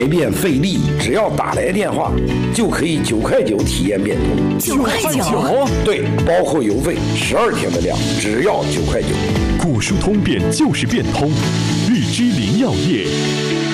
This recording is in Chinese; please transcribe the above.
便费力，只要打来电话就可以9块9体验变通。 9块9？ 对，包括邮费，12天的量只要9块9。 古书通变就是变通，日之灵药业。